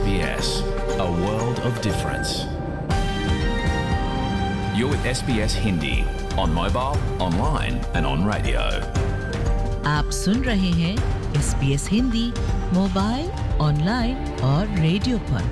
SBS, a world of difference. You're with SBS Hindi on mobile, online and on radio. आप सुन रहे हैं SBS Hindi mobile, online और radio पर।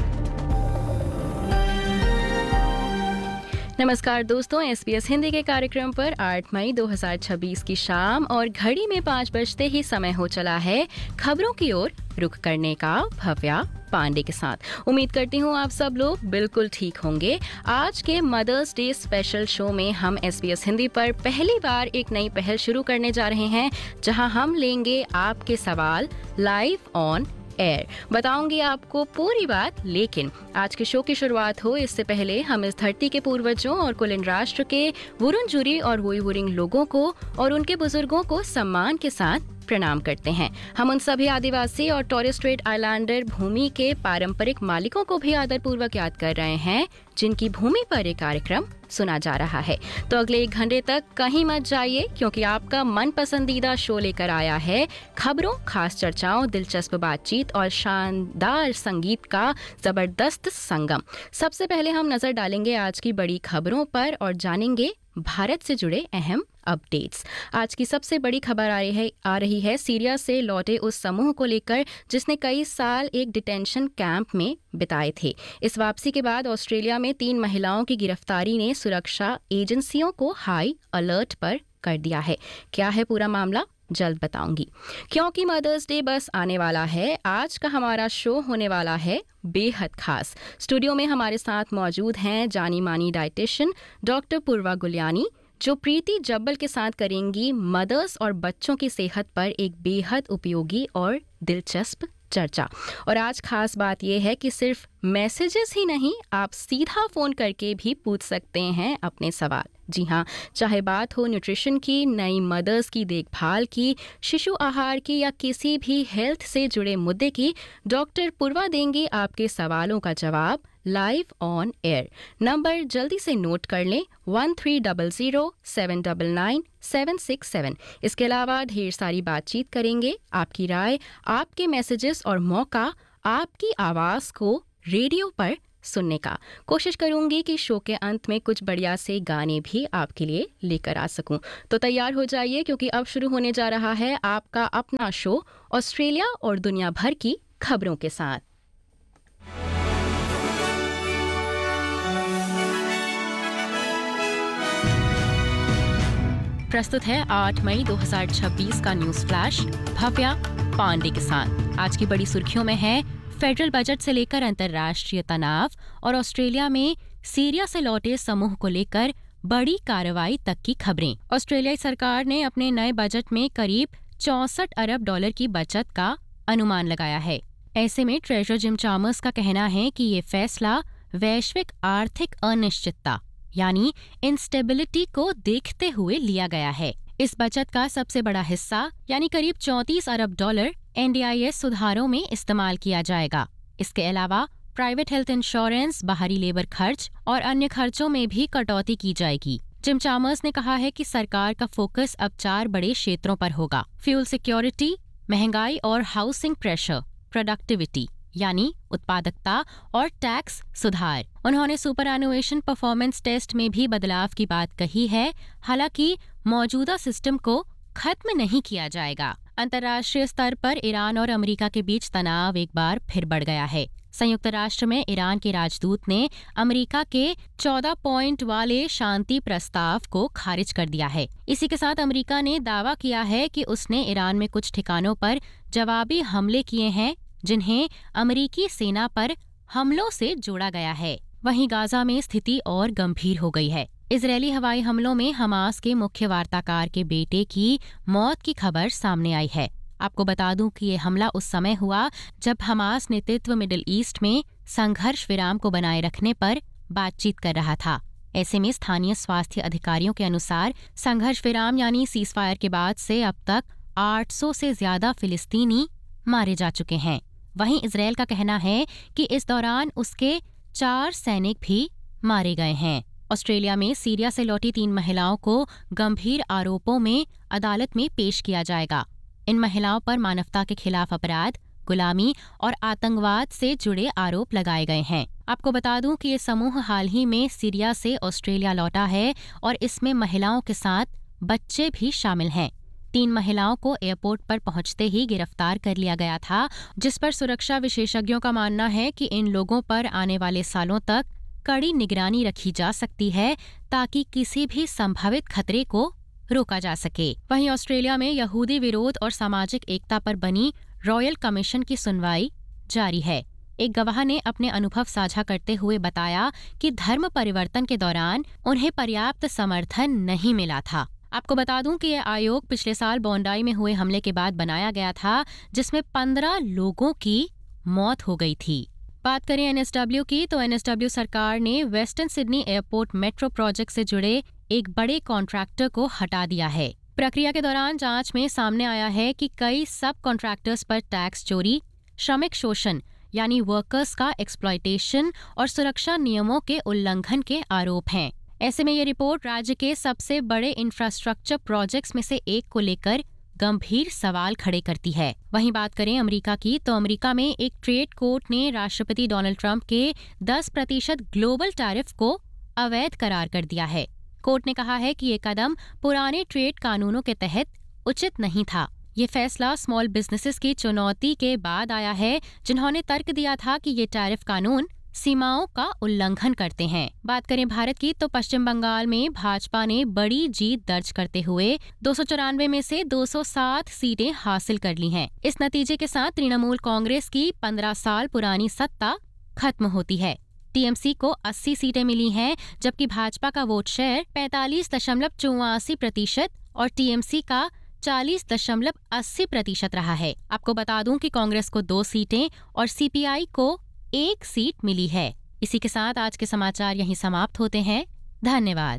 नमस्कार दोस्तों, SBS हिंदी के कार्यक्रम पर 8 मई 2026 की शाम और घड़ी में 5 बजते ही समय हो चला है खबरों की ओर रुख करने का भव्या पांडे के साथ। उम्मीद करती हूँ आप सब लोग बिल्कुल ठीक होंगे। आज के मदर्स डे स्पेशल शो में हम SBS हिंदी पर पहली बार एक नई पहल शुरू करने जा रहे हैं, जहां हम लेंगे आपके सवाल लाइव ऑन एयर। बताऊंगी आपको पूरी बात, लेकिन आज के शो की शुरुआत हो इससे पहले हम इस धरती के पूर्वजों और कुलीन राष्ट्र के वुरुंजुरी और वुइवुरिंग लोगों को और उनके बुजुर्गों को सम्मान के साथ प्रणाम करते हैं। हम उन सभी आदिवासी और टोरेस स्ट्रेट आइलैंडर भूमि के पारंपरिक मालिकों को भी आदरपूर्वक याद कर रहे हैं, जिनकी भूमि पर एक कार्यक्रम सुना जा रहा है। तो अगले 1 घंटे तक कहीं मत जाइए, क्योंकि आपका मन पसंदीदा शो लेकर आया है खबरों, खास चर्चाओं, दिलचस्प बातचीत और शानदार संगीत का जबरदस्त संगम। सबसे पहले हम नजर डालेंगे आज की बड़ी खबरों पर और जानेंगे भारत से जुड़े अहम अपडेट्स। आज की सबसे बड़ी खबर आ रही है सीरिया से लौटे उस समूह को लेकर जिसने कई साल एक डिटेंशन कैंप में बिताए थे। इस वापसी के बाद ऑस्ट्रेलिया में 3 महिलाओं की गिरफ्तारी ने सुरक्षा एजेंसियों को हाई अलर्ट पर कर दिया है। क्या है पूरा मामला, जल्द बताऊंगी। क्योंकि मदर्स डे बस आने वाला है, आज का हमारा शो होने वाला है बेहद खास। स्टूडियो में हमारे साथ मौजूद हैं जानी मानी डाइटिशियन डॉक्टर पूर्वा गुलियानी, जो प्रीति जब्बल के साथ करेंगी मदर्स और बच्चों की सेहत पर एक बेहद उपयोगी और दिलचस्प चर्चा। और आज खास बात यह है कि सिर्फ मैसेजेस ही नहीं, आप सीधा फोन करके भी पूछ सकते हैं अपने सवाल। जी हाँ, चाहे बात हो न्यूट्रिशन की, नई मदर्स की देखभाल की, शिशु आहार की या किसी भी हेल्थ से जुड़े मुद्दे की, डॉक्टर पूर्वा देंगे आपके सवालों का जवाब लाइव ऑन एयर। नंबर जल्दी से नोट कर लें, 1300-799-767। इसके अलावा ढेर सारी बातचीत करेंगे, आपकी राय, आपके मैसेजेस और मौका आपकी आवाज़ को रेडियो पर सुनने का। कोशिश करूंगी कि शो के अंत में कुछ बढ़िया से गाने भी आपके लिए लेकर आ सकूं। तो तैयार हो जाइए, क्योंकि अब शुरू होने जा रहा है आपका अपना शो ऑस्ट्रेलिया और दुनिया भर की खबरों के साथ। प्रस्तुत है 8 मई 2026 का न्यूज फ्लैश भव्या पांडे के साथ। आज की बड़ी सुर्खियों में है फेडरल बजट से लेकर अंतर्राष्ट्रीय तनाव और ऑस्ट्रेलिया में सीरिया से लौटे समूह को लेकर बड़ी कार्रवाई तक की खबरें। ऑस्ट्रेलियाई सरकार ने अपने नए बजट में करीब 64 अरब डॉलर की बचत का अनुमान लगाया है। ऐसे में ट्रेजरर जिम चामर्स का कहना है कि ये फैसला वैश्विक आर्थिक अनिश्चितता यानी इंस्टेबिलिटी को देखते हुए लिया गया है। इस बचत का सबसे बड़ा हिस्सा यानी करीब 34 अरब डॉलर NDIS सुधारों में इस्तेमाल किया जाएगा। इसके अलावा प्राइवेट हेल्थ इंश्योरेंस, बाहरी लेबर खर्च और अन्य खर्चों में भी कटौती की जाएगी। जिम चामर्स ने कहा है कि सरकार का फोकस अब 4 बड़े क्षेत्रों पर होगा: फ्यूल सिक्योरिटी, महंगाई और हाउसिंग प्रेशर, प्रोडक्टिविटी यानी उत्पादकता और टैक्स सुधार। उन्होंने सुपरएनुएशन परफॉर्मेंस टेस्ट में भी बदलाव की बात कही है, हालांकि मौजूदा सिस्टम को खत्म नहीं किया जाएगा। अंतर्राष्ट्रीय स्तर पर ईरान और अमेरिका के बीच तनाव एक बार फिर बढ़ गया है। संयुक्त राष्ट्र में ईरान के राजदूत ने अमेरिका के 14 पॉइंट वाले शांति प्रस्ताव को खारिज कर दिया है। इसी के साथ अमेरिका ने दावा किया है कि उसने ईरान में कुछ ठिकानों पर जवाबी हमले किए हैं, जिन्हें अमेरिकी सेना पर हमलों से जोड़ा गया है। वहीं गाजा में स्थिति और गंभीर हो गई है। इजरायली हवाई हमलों में हमास के मुख्य वार्ताकार के बेटे की मौत की खबर सामने आई है। आपको बता दूं कि ये हमला उस समय हुआ जब हमास नेतृत्व मिडिल ईस्ट में संघर्ष विराम को बनाए रखने पर बातचीत कर रहा था। ऐसे में स्थानीय स्वास्थ्य अधिकारियों के अनुसार संघर्ष विराम यानी सीजफायर के बाद से अब तक 800 से ज्यादा फिलिस्तीनी मारे जा चुके हैं। वहीं इजरायल का कहना है कि इस दौरान उसके 4 सैनिक भी मारे गए हैं। ऑस्ट्रेलिया में सीरिया से लौटी 3 महिलाओं को गंभीर आरोपों में अदालत में पेश किया जाएगा। इन महिलाओं पर मानवता के खिलाफ अपराध, गुलामी और आतंकवाद से जुड़े आरोप लगाए गए हैं। आपको बता दूं कि ये समूह हाल ही में सीरिया से ऑस्ट्रेलिया लौटा है और इसमें महिलाओं के साथ बच्चे भी शामिल हैं। 3 महिलाओं को एयरपोर्ट पर पहुंचते ही गिरफ्तार कर लिया गया था, जिस पर सुरक्षा विशेषज्ञों का मानना है कि इन लोगों पर आने वाले सालों तक कड़ी निगरानी रखी जा सकती है ताकि किसी भी संभावित खतरे को रोका जा सके। वहीं ऑस्ट्रेलिया में यहूदी विरोध और सामाजिक एकता पर बनी रॉयल कमीशन की सुनवाई जारी है। एक गवाह ने अपने अनुभव साझा करते हुए बताया कि धर्म परिवर्तन के दौरान उन्हें पर्याप्त समर्थन नहीं मिला था। आपको बता दूं कि यह आयोग पिछले साल बोंडाई में हुए हमले के बाद बनाया गया था, जिसमें 15 लोगों की मौत हो गई थी। बात करें एनएसडब्ल्यू की, तो एनएसडब्ल्यू सरकार ने western Sydney airport metro project से जुड़े एक बड़े कॉन्ट्रैक्टर को हटा दिया है। प्रक्रिया के दौरान जांच में सामने आया है कि कई सब कॉन्ट्रैक्टर्स पर टैक्स चोरी, श्रमिक शोषण यानी वर्कर्स का एक्सप्लॉयटेशन और सुरक्षा नियमों के उल्लंघन के आरोप हैं। ऐसे में ये रिपोर्ट राज्य के सबसे बड़े इंफ्रास्ट्रक्चर प्रोजेक्ट्स में से एक को लेकर गंभीर सवाल खड़े करती है। वहीं बात करें अमेरिका की, तो अमेरिका में एक ट्रेड कोर्ट ने राष्ट्रपति डोनाल्ड ट्रंप के 10% ग्लोबल टैरिफ को अवैध करार कर दिया है। कोर्ट ने कहा है कि ये कदम पुराने ट्रेड कानूनों के तहत उचित नहीं था। ये फैसला स्मॉल बिजनेसेस की चुनौती के बाद आया है, जिन्होंने तर्क दिया था कि ये टैरिफ कानून सीमाओं का उल्लंघन करते हैं। बात करें भारत की, तो पश्चिम बंगाल में भाजपा ने बड़ी जीत दर्ज करते हुए 294 में से 207 सीटें हासिल कर ली हैं। इस नतीजे के साथ तृणमूल कांग्रेस की 15 साल पुरानी सत्ता खत्म होती है। टीएमसी को 80 सीटें मिली हैं, जबकि भाजपा का वोट शेयर 45.84% और टीएमसी का 40.80% रहा है। आपको बता दूं कि कांग्रेस को 2 सीटें और सीपीआई को 1 सीट मिली है। इसी के साथ आज के समाचार यहीं समाप्त होते हैं। धन्यवाद।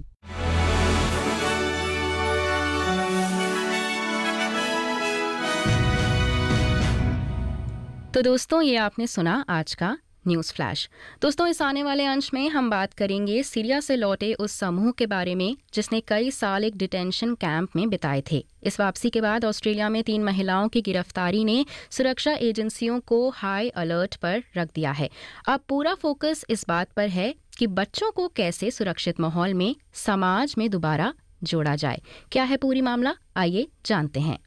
तो दोस्तों, ये आपने सुना आज का न्यूज़ फ्लैश। दोस्तों, इस आने वाले अंश में हम बात करेंगे सीरिया से लौटे उस समूह के बारे में जिसने कई साल एक डिटेंशन कैंप में बिताए थे। इस वापसी के बाद ऑस्ट्रेलिया में 3 महिलाओं की गिरफ्तारी ने सुरक्षा एजेंसियों को हाई अलर्ट पर रख दिया है। अब पूरा फोकस इस बात पर है कि बच्चों को कैसे सुरक्षित माहौल में समाज में दोबारा जोड़ा जाए। क्या है पूरी मामला, आइए जानते हैं।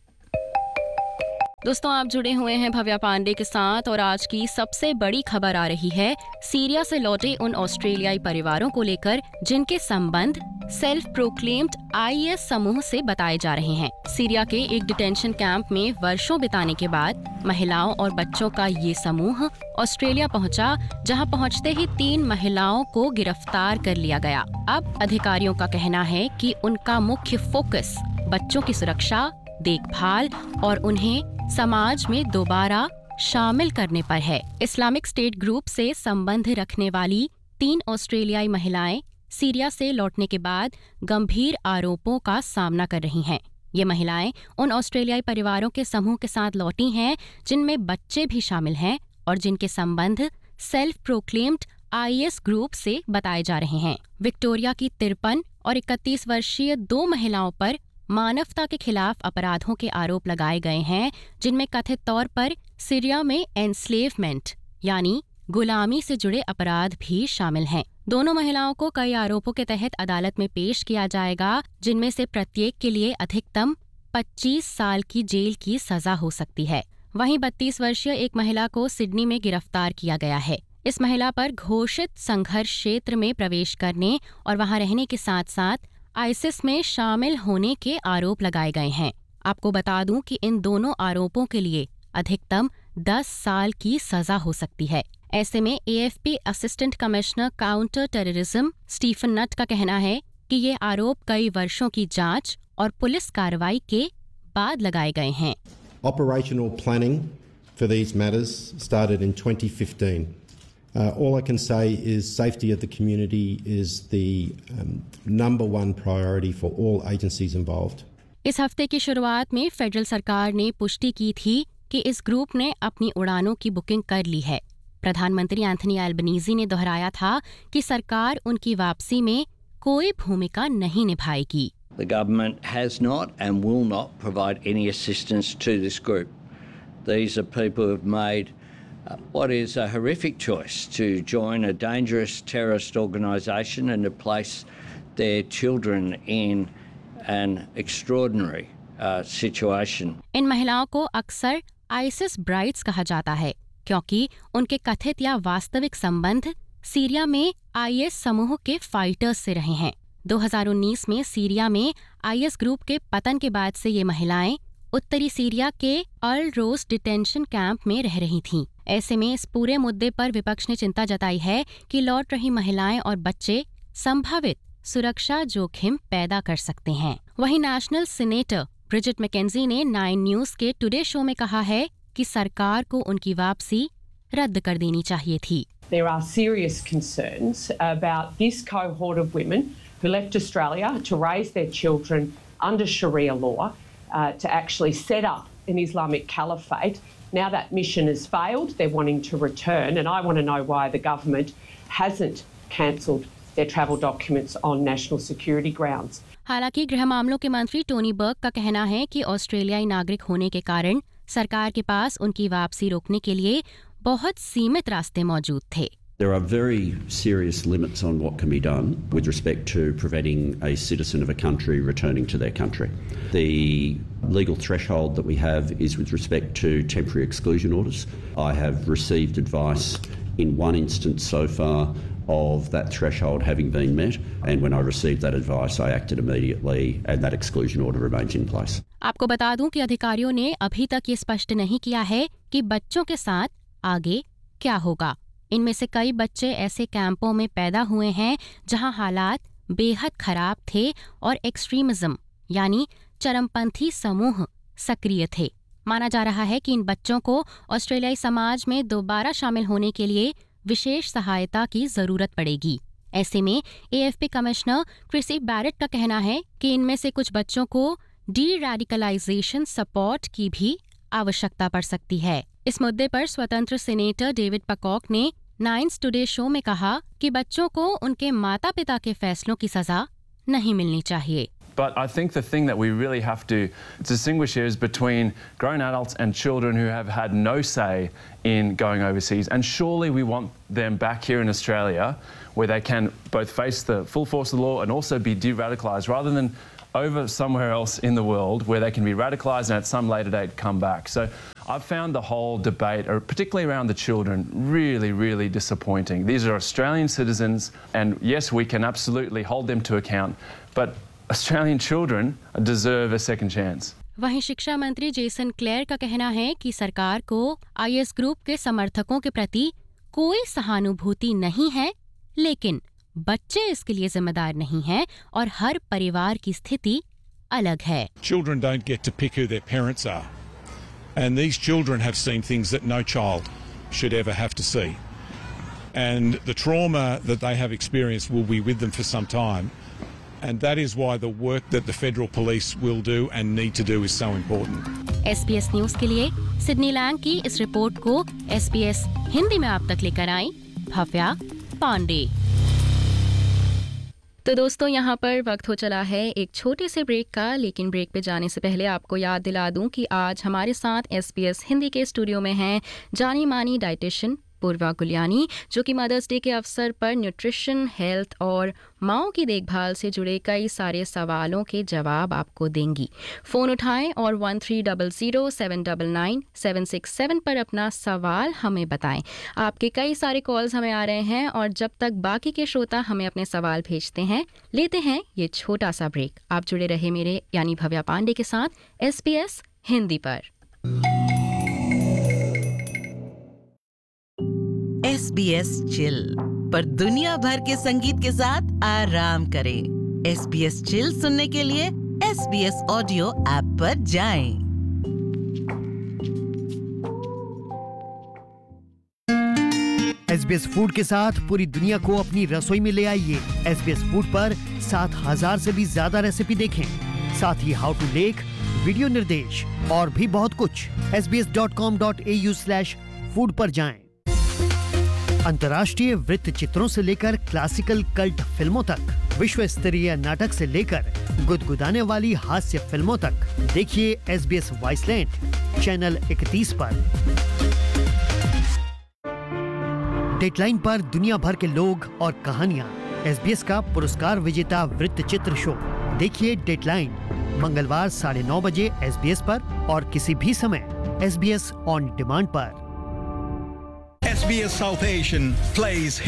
दोस्तों, आप जुड़े हुए हैं भव्या पांडे के साथ और आज की सबसे बड़ी खबर आ रही है सीरिया से लौटे उन ऑस्ट्रेलियाई परिवारों को लेकर जिनके संबंध सेल्फ प्रोक्लेम्ड आईएस समूह से बताए जा रहे हैं। सीरिया के एक डिटेंशन कैंप में वर्षों बिताने के बाद महिलाओं और बच्चों का ये समूह ऑस्ट्रेलिया पहुंचा, जहां पहुंचते ही 3 महिलाओं को गिरफ्तार कर लिया गया। अब अधिकारियों का कहना है कि उनका मुख्य फोकस बच्चों की सुरक्षा, देखभाल और उन्हें समाज में दोबारा शामिल करने पर है। इस्लामिक स्टेट ग्रुप से संबंध रखने वाली 3 ऑस्ट्रेलियाई महिलाएं सीरिया से लौटने के बाद गंभीर आरोपों का सामना कर रही हैं। ये महिलाएं उन ऑस्ट्रेलियाई परिवारों के समूह के साथ लौटी हैं जिनमें बच्चे भी शामिल हैं और जिनके संबंध सेल्फ प्रोक्लेम्ड आईएस ग्रुप से बताए जा रहे हैं। विक्टोरिया की 53 और 31 वर्षीय 2 महिलाओं पर मानवता के खिलाफ अपराधों के आरोप लगाए गए हैं, जिनमें कथित तौर पर सीरिया में एनस्लेवमेंट यानी गुलामी से जुड़े अपराध भी शामिल हैं। दोनों महिलाओं को कई आरोपों के तहत अदालत में पेश किया जाएगा, जिनमें से प्रत्येक के लिए अधिकतम 25 साल की जेल की सजा हो सकती है। वहीं 32 वर्षीय एक महिला को सिडनी में गिरफ्तार किया गया है। इस महिला पर घोषित संघर्ष क्षेत्र में प्रवेश करने और वहां रहने के साथ साथ आईसिस में शामिल होने के आरोप लगाए गए हैं। आपको बता दूं कि इन दोनों आरोपों के लिए अधिकतम 10 साल की सजा हो सकती है। ऐसे में AFP assistant commissioner counter terrorism Stephen नट का कहना है कि ये आरोप कई वर्षों की जांच और पुलिस कार्रवाई के बाद लगाए गए हैं। Operational planning for these matters started in 2015. All I can say is safety of the community is the number one priority for all agencies involved. इस हफ्ते की शुरुआत में फेडरल सरकार ने पुष्टि की थी कि इस ग्रुप ने अपनी उड़ानों की बुकिंग कर ली है। प्रधानमंत्री एंथनी एल्बनीज़ी ने दोहराया था कि सरकार उनकी वापसी में कोई भूमिका नहीं निभाएगी। The government has not and will not provide any assistance to this group. These are people who have made what is a horrific choice to join a dangerous terrorist organisation and to place their children in an extraordinary situation. इन महिलाओं को अक्सर ISIS brides कहा जाता है क्योंकि उनके कथित या वास्तविक संबंध सीरिया में आईएस समूह के फाइटर्स से रहे हैं। 2019 में सीरिया में आईएस ग्रुप के पतन के बाद से ये महिलाएं उत्तरी सीरिया के अल रोज डिटेंशन कैंप में रह रही थीं। ऐसे में इस पूरे मुद्दे पर विपक्ष ने चिंता जताई है कि लौट रही महिलाएं और बच्चे संभावित सुरक्षा जोखिम पैदा कर सकते हैं। वहीं नेशनल सीनेटर ब्रिजिट मैकेंजी ने 9 न्यूज के टुडे शो में कहा है कि सरकार को उनकी वापसी रद्द कर देनी चाहिए थी। There are serious concerns about this cohort of women who left Australia to raise their children under Sharia law, to actually set up an Islamic caliphate. Now that mission has failed, they're wanting to return, and I want to know why the government hasn't cancelled their travel documents on national security grounds. हालांकि गृह मामलों के मंत्री Tony बर्ग का कहना है कि ऑस्ट्रेलियाई नागरिक होने के कारण सरकार के पास उनकी वापसी रोकने के लिए बहुत सीमित रास्ते मौजूद थे। There are very serious limits on what can be done with respect to preventing a citizen of a country returning to their country. The legal threshold that we have is with respect to temporary exclusion orders. I have received advice in one instance so far of that threshold having been met, and when I received that advice I acted immediately and that exclusion order remains in place. आपको बता दूं कि अधिकारियों ने अभी तक ये स्पष्ट नहीं किया है कि बच्चों के साथ आगे क्या होगा। इनमें से कई बच्चे ऐसे कैंपों में पैदा हुए हैं जहां हालात बेहद खराब थे और एक्सट्रीमिज्म यानी चरमपंथी समूह सक्रिय थे। माना जा रहा है कि इन बच्चों को ऑस्ट्रेलियाई समाज में दोबारा शामिल होने के लिए विशेष सहायता की जरूरत पड़ेगी। ऐसे में एएफपी कमिश्नर क्रिसी बैरेट का कहना है कि इनमें से कुछ बच्चों को डी-रेडिकलाइजेशन सपोर्ट की भी आवश्यकता पड़ सकती है। इस मुद्दे पर स्वतंत्र सीनेटर डेविड पकॉक ने 9 टुडे शो में कहा कि बच्चों को उनके माता-पिता के फैसलों की सजा नहीं मिलनी चाहिए। But I think the thing that we really have to distinguish here is between grown adults and children who have had no say in going overseas. And surely we want them back here in Australia where they can both face the full force of the law and also be de-radicalised rather than over somewhere else in the world where they can be radicalised and at some later date come back. So I've found the whole debate, particularly around the children, really, really disappointing. These are Australian citizens and yes, we can absolutely hold them to account, but Australian children deserve a second chance. वहीं शिक्षा मंत्री Jason clear का कहना है कि सरकार को IS group के समर्थकों के प्रति कोई सहानुभूति नहीं है, लेकिन बच्चे इसके लिए जिम्मेदार नहीं हैं और हर परिवार की स्थिति अलग है। Children don't get to pick who their parents are, and these children have seen things that no child should ever have to see, and the trauma that they have experienced will be with them for some time. And that is why the work that the federal police will do and need to do is so important. SBS news के लिए Sydney Lang की इस report को SBS Hindi में आप तक लेकर आई भव्या पांडे। तो दोस्तों यहाँ पर वक्त हो चला है एक छोटे से ब्रेक का, लेकिन ब्रेक पे जाने से पहले आपको याद दिला दूं कि आज हमारे साथ SBS हिंदी के स्टूडियो में हैं जानी मानी डाइटिशियन पूर्वा गुलियानी, जो कि मदर्स डे के अवसर पर न्यूट्रिशन, हेल्थ और माँओं की देखभाल से जुड़े कई सारे सवालों के जवाब आपको देंगी। फ़ोन उठाएं और 1300-799-767 पर अपना सवाल हमें बताएं। आपके कई सारे कॉल्स हमें आ रहे हैं और जब तक बाकी के श्रोता हमें अपने सवाल भेजते हैं, लेते हैं ये छोटा सा ब्रेक। आप जुड़े रहे मेरे यानी भव्या पांडे के साथ SBS हिंदी पर। SBS चिल पर दुनिया भर के संगीत के साथ आराम करें। SBS चिल सुनने के लिए SBS ऑडियो ऐप पर जाएं। SBS फूड के साथ पूरी दुनिया को अपनी रसोई में ले आइए। SBS फूड पर 7000 से भी ज्यादा रेसिपी देखें, साथ ही हाउ टू लेक, वीडियो निर्देश और भी बहुत कुछ। sbs.com.au/food पर जाएं। अंतर्राष्ट्रीय वृत्त चित्रों से लेकर क्लासिकल कल्ट फिल्मों तक विश्व स्तरीय नाटक से लेकर गुदगुदाने वाली हास्य फिल्मों तक देखिए SBS वाइसलैंड चैनल 31 पर। डेडलाइन पर दुनिया भर के लोग और कहानियां। SBS का पुरस्कार विजेता वृत्तचित्र शो देखिए डेडलाइन मंगलवार 9:30 बजे SBS पर और किसी भी समय SBS ऑन डिमांड पर। SBS South Asian plays